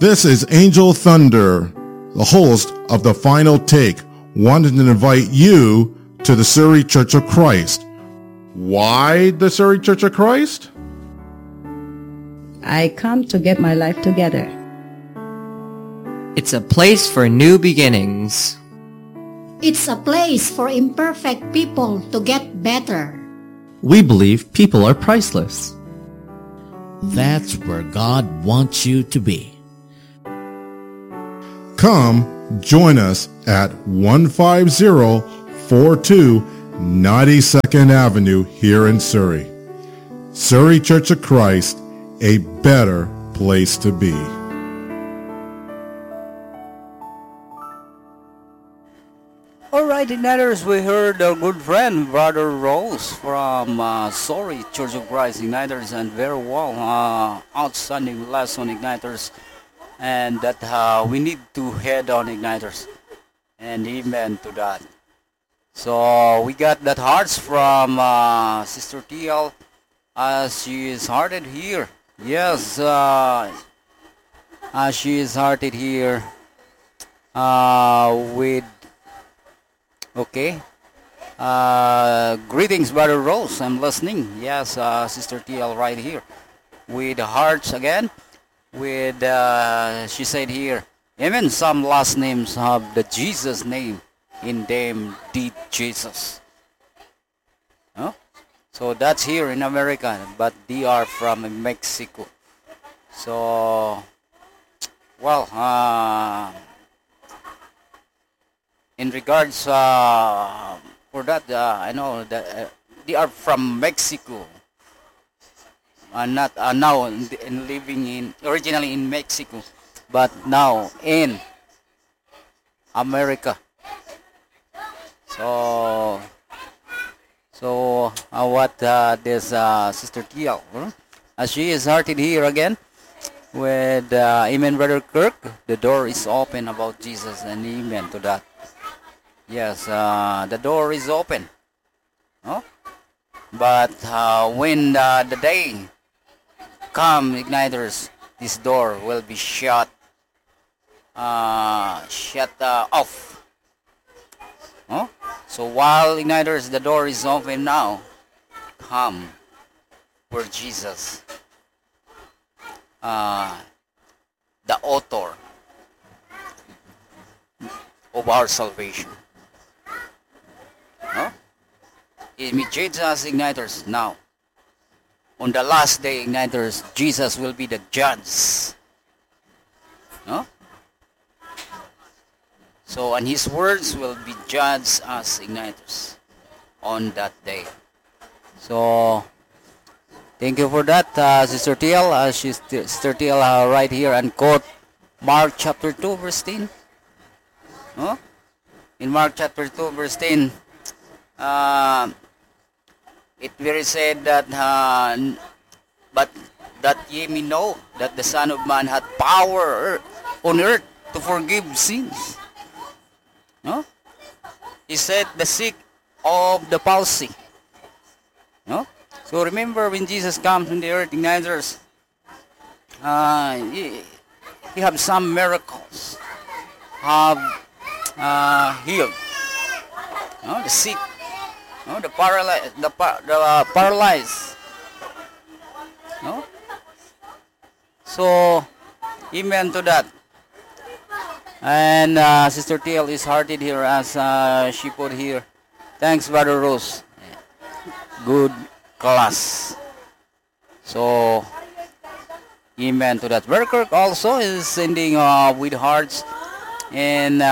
This is Angel Thunder, the host of The Final Take, wanting to invite you to the Surrey Church of Christ. Why the Surrey Church of Christ? I come to get my life together. It's a place for new beginnings. It's a place for imperfect people to get better. We believe people are priceless. That's where God wants you to be. Come join us at 15042 92nd Avenue here in Surrey. Surrey Church of Christ, a better place to be. Alright, Igniters, we heard our good friend, Brother Rose from Surrey Church of Christ, Igniters, and very well, outstanding lesson, Igniters, and that we need to head on, Igniters, and amen to that. So we got that hearts from Sister TL, as she is hearted here. Yes, as she is hearted here with, okay, greetings, Brother Rose, I'm listening. Yes, Sister TL right here with hearts again. With she said here, amen, some last names have the Jesus name in them, did Jesus. Huh? So that's here in America, but they are from Mexico. So, well, in regards for that, I know that they are from Mexico. Not now in living in originally in Mexico, but now in America. So what this Sister TL, as she is hearted here again with amen, Brother Kirk. The door is open about Jesus, and amen to that. Yes, the door is open. Oh? But when the day come, Igniters, this door will be shut off. Oh? So while, Igniters, the door is open now, come where Jesus, the author of our salvation. No? Imitate us, Igniters, now. On the last day, Igniters, Jesus will be the judge. No? So, and his words will be judged as Igniters on that day. So, thank you for that, Sister TL. Sister TL right here and quote Mark chapter 2, verse 10. No? In Mark chapter 2, verse 10, it very said that, but that ye may know that the Son of Man hath power on earth to forgive sins. No? He said the sick of the palsy. No? So remember when Jesus comes on the earth, Igniters, he have some miracles, have healed. No? The sick. No, the paralyzed. No? So, amen to that. And Sister TL is hearted here as she put here. Thanks, Brother Rose. Good class. So, amen to that. Brother Kirk also is sending with hearts and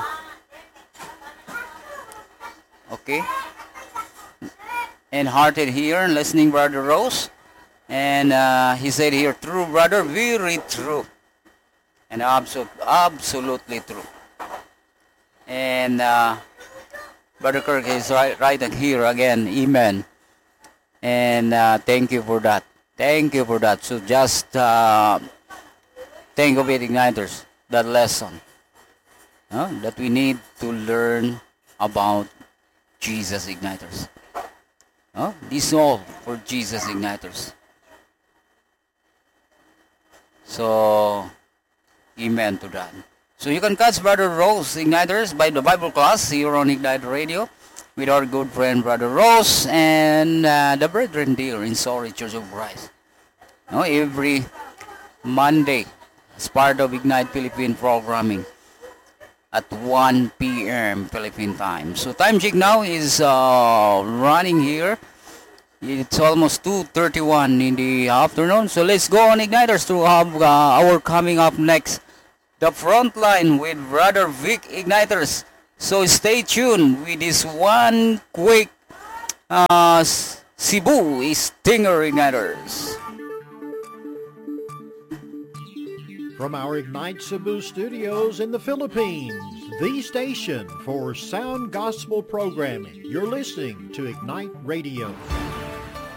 okay. And hearted here and listening, Brother Rose, and he said here, true, brother, very true, and absolutely true. And Brother Kirk is right here again, amen. And thank you for that. Thank you for that. So just think of it, Igniters, that lesson that we need to learn about Jesus, Igniters. This all for Jesus, Igniters. So Amen to that. So you can catch Brother Rose Igniters by the Bible class here on Ignite Radio with our good friend Brother Rose and the brethren there in Sorry Church of Christ. No, every Monday as part of Ignite Philippine programming at 1 p.m. Philippine time. So time check now is running here. It's almost 2:31 in the afternoon. So let's go on Igniters to have our coming up next, the Frontline with Brother Vic Igniters. So stay tuned with this one quick Cebu Stinger Igniters. From our Ignite Cebu studios in the Philippines, the station for sound gospel programming, you're listening to Ignite Radio.